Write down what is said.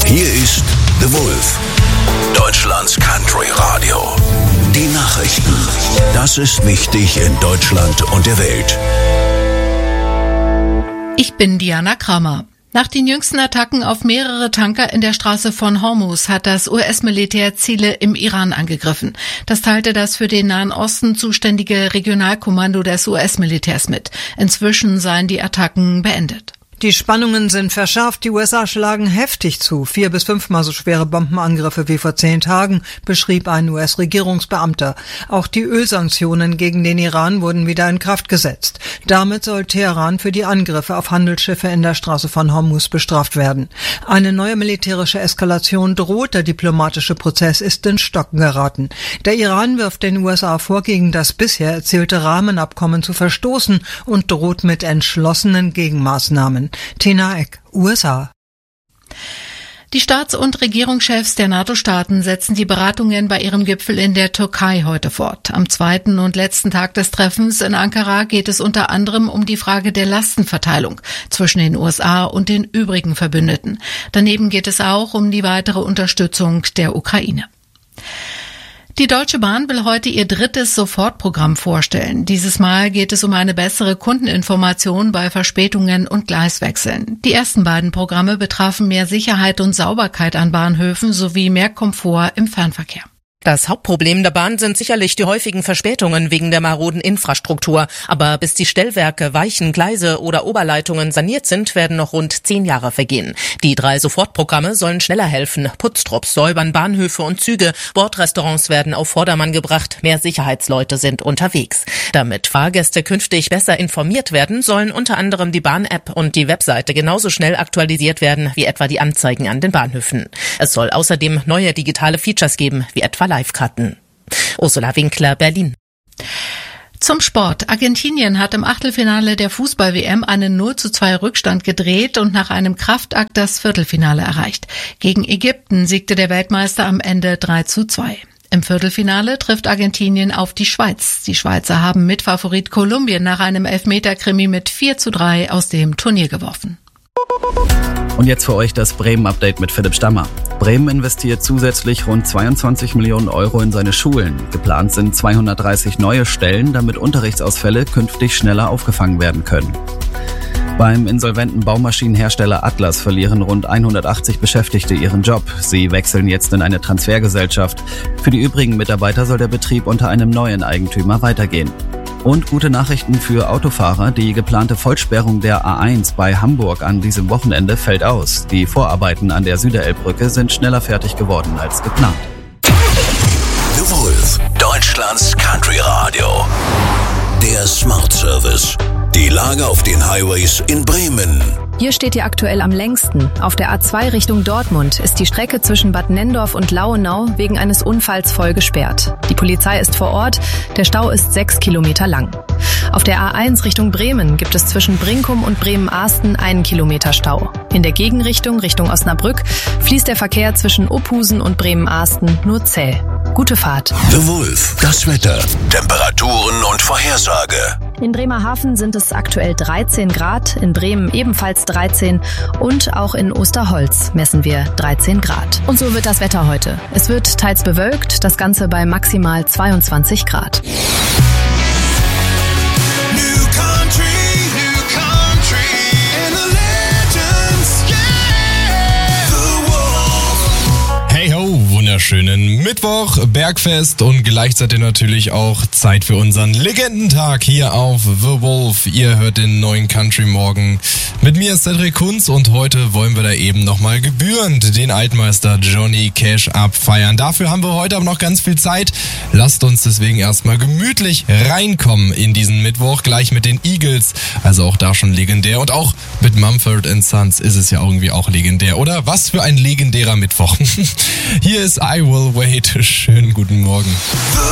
Hier ist The Wolf, Deutschlands Country Radio. Die Nachrichten. Das ist wichtig in Deutschland und der Welt. Ich bin Diana Kramer. Nach den jüngsten Attacken auf mehrere Tanker in der Straße von Hormuz hat das US-Militär Ziele im Iran angegriffen. Das teilte das für den Nahen Osten zuständige Regionalkommando des US-Militärs mit. Inzwischen seien die Attacken beendet. Die Spannungen sind verschärft, die USA schlagen heftig zu. 4- bis 5-mal so schwere Bombenangriffe wie vor 10 Tagen, beschrieb ein US-Regierungsbeamter. Auch die Ölsanktionen gegen den Iran wurden wieder in Kraft gesetzt. Damit soll Teheran für die Angriffe auf Handelsschiffe in der Straße von Hormuz bestraft werden. Eine neue militärische Eskalation droht, der diplomatische Prozess ist in Stocken geraten. Der Iran wirft den USA vor, gegen das bisher erzielte Rahmenabkommen zu verstoßen und droht mit entschlossenen Gegenmaßnahmen. Tina Eck, USA. Die Staats- und Regierungschefs der NATO-Staaten setzen die Beratungen bei ihrem Gipfel in der Türkei heute fort. Am zweiten und letzten Tag des Treffens in Ankara geht es unter anderem um die Frage der Lastenverteilung zwischen den USA und den übrigen Verbündeten. Daneben geht es auch um die weitere Unterstützung der Ukraine. Die Deutsche Bahn will heute ihr 3. Sofortprogramm vorstellen. Dieses Mal geht es um eine bessere Kundeninformation bei Verspätungen und Gleiswechseln. Die ersten beiden Programme betrafen mehr Sicherheit und Sauberkeit an Bahnhöfen sowie mehr Komfort im Fernverkehr. Das Hauptproblem der Bahn sind sicherlich die häufigen Verspätungen wegen der maroden Infrastruktur. Aber bis die Stellwerke, Weichen, Gleise oder Oberleitungen saniert sind, werden noch rund 10 Jahre vergehen. Die 3 Sofortprogramme sollen schneller helfen. Putztrupps säubern Bahnhöfe und Züge. Bordrestaurants werden auf Vordermann gebracht. Mehr Sicherheitsleute sind unterwegs. Damit Fahrgäste künftig besser informiert werden, sollen unter anderem die Bahn-App und die Webseite genauso schnell aktualisiert werden wie etwa die Anzeigen an den Bahnhöfen. Es soll außerdem neue digitale Features geben, wie etwa Live-Karten. Ursula Winkler, Berlin. Zum Sport. Argentinien hat im Achtelfinale der Fußball-WM einen 0:2 Rückstand gedreht und nach einem Kraftakt das Viertelfinale erreicht. Gegen Ägypten siegte der Weltmeister am Ende 3:2. Im Viertelfinale trifft Argentinien auf die Schweiz. Die Schweizer haben Mitfavorit Kolumbien nach einem Elfmeter-Krimi mit 4:3 aus dem Turnier geworfen. Und jetzt für euch das Bremen-Update mit Philipp Stammer. Bremen investiert zusätzlich rund 22 Millionen Euro in seine Schulen. Geplant sind 230 neue Stellen, damit Unterrichtsausfälle künftig schneller aufgefangen werden können. Beim insolventen Baumaschinenhersteller Atlas verlieren rund 180 Beschäftigte ihren Job. Sie wechseln jetzt in eine Transfergesellschaft. Für die übrigen Mitarbeiter soll der Betrieb unter einem neuen Eigentümer weitergehen. Und gute Nachrichten für Autofahrer. Die geplante Vollsperrung der A1 bei Hamburg an diesem Wochenende fällt aus. Die Vorarbeiten an der Süderelbbrücke sind schneller fertig geworden als geplant. The Wolf, Deutschlands Country Radio. Der Smart Service. Die Lage auf den Highways in Bremen. Hier steht ihr aktuell am längsten. Auf der A2 Richtung Dortmund ist die Strecke zwischen Bad Nenndorf und Lauenau wegen eines Unfalls voll gesperrt. Die Polizei ist vor Ort. Der Stau ist 6 Kilometer lang. Auf der A1 Richtung Bremen gibt es zwischen Brinkum und Bremen-Ahsten 1 Kilometer Stau. In der Gegenrichtung Richtung Osnabrück fließt der Verkehr zwischen Opusen und Bremen-Ahsten nur zäh. Gute Fahrt. The Wolf, das Wetter, Temperaturen und Vorhersage. In Bremerhaven sind es aktuell 13 Grad, in Bremen ebenfalls 13 und auch in Osterholz messen wir 13 Grad. Und so wird das Wetter heute. Es wird teils bewölkt, das Ganze bei maximal 22 Grad. Wunderschönen Mittwoch, Bergfest und gleichzeitig natürlich auch Zeit für unseren Legendentag hier auf The Wolf. Ihr hört den neuen Country Morgen. Mit mir ist Cedric Kunz und heute wollen wir da eben nochmal gebührend den Altmeister Johnny Cash abfeiern. Dafür haben wir heute aber noch ganz viel Zeit. Lasst uns deswegen erstmal gemütlich reinkommen in diesen Mittwoch, gleich mit den Eagles. Also auch da schon legendär und auch mit Mumford & Sons ist es ja irgendwie auch legendär, oder? Was für ein legendärer Mittwoch. Hier ist I Will Wait. Schönen guten Morgen.